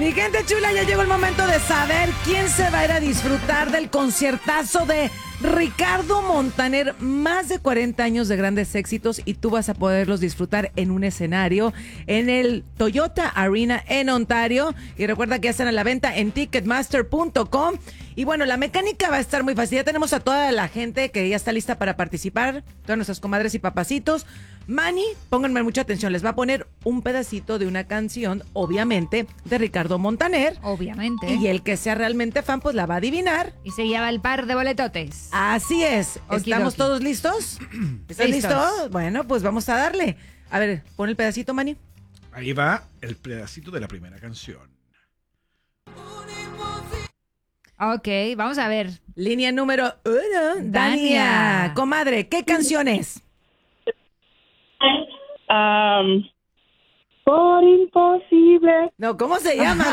Mi gente chula, ya llegó el momento de saber quién se va a ir a disfrutar del conciertazo de Ricardo Montaner. Más de 40 años de grandes éxitos y tú vas a poderlos disfrutar en un escenario en el Toyota Arena en Ontario. Y recuerda que ya están a la venta en ticketmaster.com. Y bueno, la mecánica va a estar muy fácil. Ya tenemos a toda la gente que ya está lista para participar, todas nuestras comadres y papacitos. Manny, pónganme mucha atención, les va a poner un pedacito de una canción, obviamente, de Ricardo Montaner. Obviamente. Y el que sea realmente fan, pues la va a adivinar. Y se lleva el par de boletotes. Así es. ¿Estamos todos listos? ¿Estás listo? Bueno, pues vamos a darle. A ver, pon el pedacito, Manny. Ahí va el pedacito de la primera canción. Ok, vamos a ver. Línea número 1, Dania. Comadre, ¿qué canción es? Por imposible. No, ¿cómo se llama,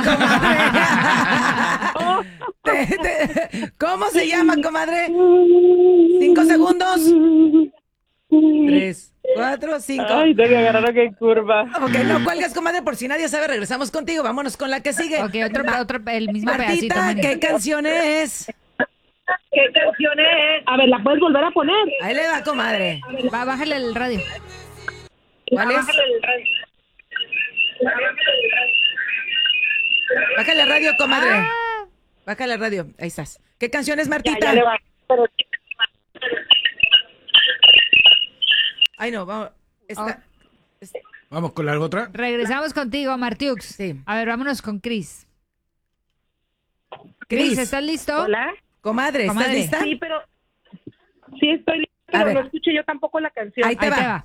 comadre? ¿Cómo se llama, comadre? 5 segundos. 3, 4, 5. Ay, te agarraron en curva. Ok, no cuelgues, comadre, por si nadie sabe, regresamos contigo. Vámonos con la que sigue. Ok, otro, el mismo pedacito. Martita, Manny. ¿qué canción es? ¿Qué canción es? A ver, ¿la puedes volver a poner? Ahí le va, comadre. Va, bájale el radio. ¿Cuál es? Bájale el radio, comadre. Bájale el radio. Ahí estás. ¿Qué canción es, Martita? Ya le va. Pero... Ay, no, vamos. Vamos con la otra. Regresamos contigo, Martiux. Sí. A ver, vámonos con Chris. Cris, ¿estás listo? Hola. comadre, ¿estás Comadre. lista? Sí, pero... Sí, estoy lista, A pero ver. no escuché yo tampoco la canción. Ahí te Ahí va. te va.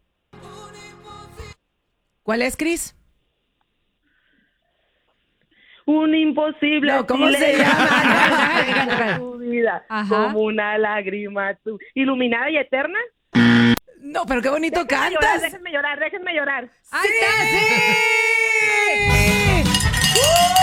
¿Cuál es, Cris? Un imposible. No, ¿cómo se silencio llama? en tu vida, Ajá. como una lágrima tú. ¿Iluminada y eterna? No, pero qué bonito Déjenme llorar, cantas. déjenme llorar, déjenme llorar. ¡Ahí está! ¡Sí!